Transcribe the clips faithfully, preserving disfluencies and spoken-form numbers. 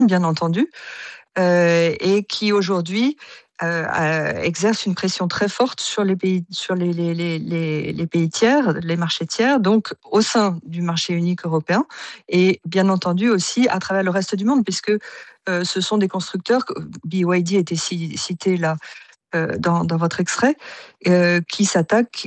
bien entendu, euh, et qui aujourd'hui euh, euh, exerce une pression très forte sur les pays, sur les, les, les, les, les pays tiers, les marchés tiers, donc au sein du marché unique européen, et bien entendu aussi à travers le reste du monde, puisque euh, ce sont des constructeurs, B Y D était cité là euh, dans, dans votre extrait, euh, qui s'attaquent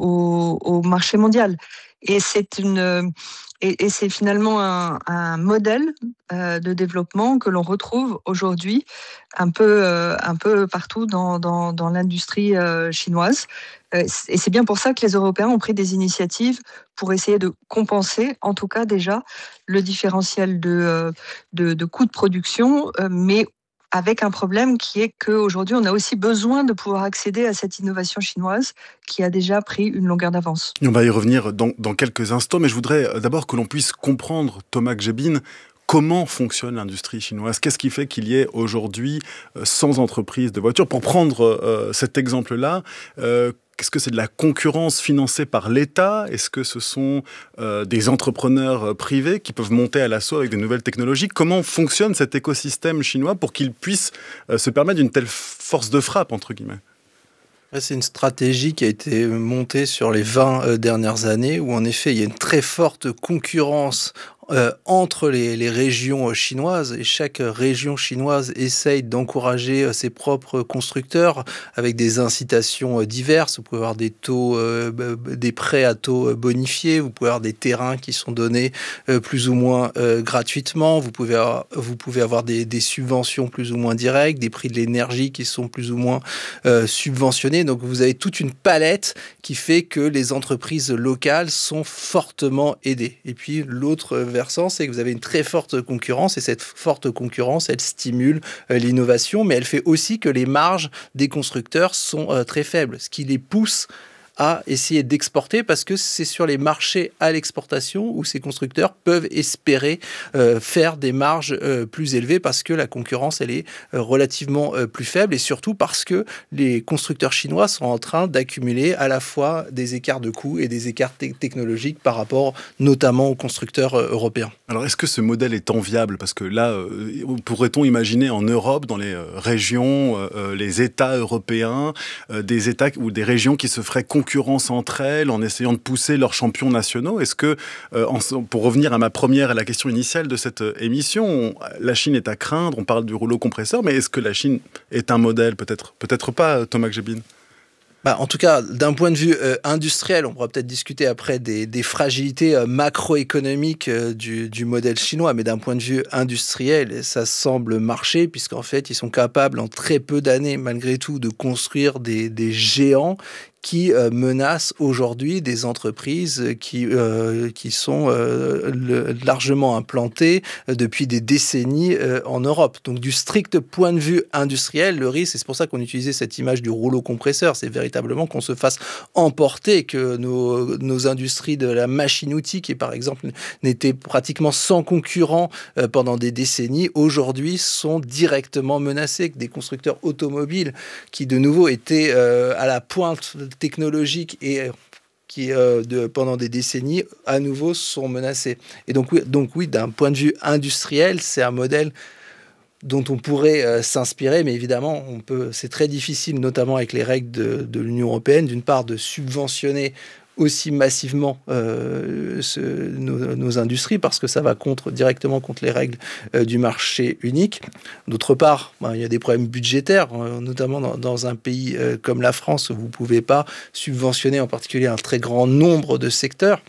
au, au, au marché mondial. Et c'est une et, et c'est finalement un, un modèle euh, de développement que l'on retrouve aujourd'hui un peu euh, un peu partout dans dans, dans l'industrie euh, chinoise. Euh, et c'est bien pour ça que les Européens ont pris des initiatives pour essayer de compenser, en tout cas déjà, le différentiel de euh, de, de coûts de production, euh, mais avec un problème qui est qu'aujourd'hui, on a aussi besoin de pouvoir accéder à cette innovation chinoise qui a déjà pris une longueur d'avance. On va y revenir dans, dans quelques instants, mais je voudrais d'abord que l'on puisse comprendre, Thomas Gzebin, comment fonctionne l'industrie chinoise. Qu'est-ce qui fait qu'il y ait aujourd'hui euh, cent entreprises de voitures? Pour prendre euh, cet exemple-là, euh, est-ce que c'est de la concurrence financée par l'État? Est-ce que ce sont euh, des entrepreneurs privés qui peuvent monter à l'assaut avec de nouvelles technologies? Comment fonctionne cet écosystème chinois pour qu'il puisse euh, se permettre d'une telle force de frappe, entre guillemets? C'est une stratégie qui a été montée sur les vingt euh, dernières années, où en effet il y a une très forte concurrence Euh, entre les, les régions chinoises, et chaque région chinoise essaye d'encourager euh, ses propres constructeurs avec des incitations euh, diverses. Vous pouvez avoir des taux, euh, des prêts à taux bonifiés, vous pouvez avoir des terrains qui sont donnés euh, plus ou moins euh, gratuitement, vous pouvez avoir, vous pouvez avoir des, des subventions plus ou moins directes, des prix de l'énergie qui sont plus ou moins euh, subventionnés. Donc vous avez toute une palette qui fait que les entreprises locales sont fortement aidées. Et puis l'autre versant, c'est que vous avez une très forte concurrence, et cette forte concurrence, elle stimule euh, l'innovation, mais elle fait aussi que les marges des constructeurs sont euh, très faibles, ce qui les pousse à essayer d'exporter, parce que c'est sur les marchés à l'exportation où ces constructeurs peuvent espérer euh, faire des marges euh, plus élevées, parce que la concurrence, elle est euh, relativement euh, plus faible, et surtout parce que les constructeurs chinois sont en train d'accumuler à la fois des écarts de coûts et des écarts te- technologiques par rapport notamment aux constructeurs euh, européens. Alors, est-ce que ce modèle est enviable? Parce que là, euh, pourrait-on imaginer en Europe, dans les euh, régions, euh, les États européens, euh, des États ou des régions qui se feraient concurrence entre elles en essayant de pousser leurs champions nationaux? Est-ce que, euh, en, pour revenir à ma première, à la question initiale de cette émission, on, la Chine est à craindre, on parle du rouleau compresseur, mais est-ce que la Chine est un modèle? Peut-être, peut-être pas, Thomas Gzebin. Bah, en tout cas, d'un point de vue euh, industriel, on pourra peut-être discuter après des, des fragilités euh, macroéconomiques euh, du, du modèle chinois, mais d'un point de vue industriel, ça semble marcher, puisqu'en fait, ils sont capables en très peu d'années, malgré tout, de construire des, des géants qui euh, menacent aujourd'hui des entreprises qui, euh, qui sont euh, le, largement implantées euh, depuis des décennies euh, en Europe. Donc du strict point de vue industriel, le risque, et c'est pour ça qu'on utilisait cette image du rouleau compresseur, c'est véritablement qu'on se fasse emporter, que nos, nos industries de la machine-outil, qui par exemple n'étaient pratiquement sans concurrent euh, pendant des décennies, aujourd'hui sont directement menacées, que des constructeurs automobiles qui de nouveau étaient euh, à la pointe technologiques et qui, euh, de, pendant des décennies, à nouveau, sont menacés. Et donc, oui, donc, oui d'un point de vue industriel, c'est un modèle dont on pourrait euh, s'inspirer, mais évidemment, on peut, c'est très difficile, notamment avec les règles de, de l'Union européenne, d'une part, de subventionner aussi massivement euh, ce, nos, nos industries, parce que ça va contre, directement contre les règles euh, du marché unique. D'autre part, ben, il y a des problèmes budgétaires, euh, notamment dans, dans un pays euh, comme la France, où vous ne pouvez pas subventionner en particulier un très grand nombre de secteurs.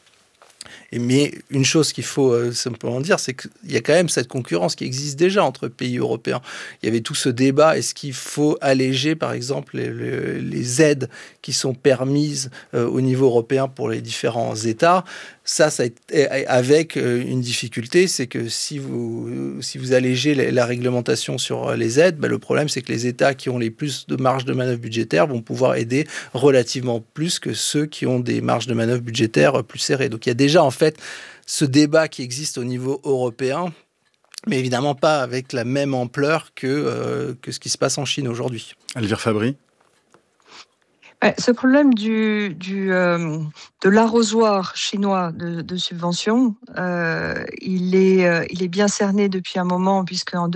Et mais une chose qu'il faut euh, simplement dire, c'est qu'il y a quand même cette concurrence qui existe déjà entre pays européens. Il y avait tout ce débat, est-ce qu'il faut alléger, par exemple, les, les, les aides qui sont permises euh, au niveau européen pour les différents États? Ça, ça a été, avec une difficulté, c'est que si vous, si vous allégez la réglementation sur les aides, ben le problème, c'est que les États qui ont les plus de marge de manœuvre budgétaire vont pouvoir aider relativement plus que ceux qui ont des marges de manœuvre budgétaires plus serrées. Donc il y a déjà en fait ce débat qui existe au niveau européen, mais évidemment pas avec la même ampleur que, euh, que ce qui se passe en Chine aujourd'hui. Elvire Fabry. Ce problème du, du, euh, de l'arrosoir chinois de, de subventions, euh, il, est, euh, il est bien cerné depuis un moment, puisque en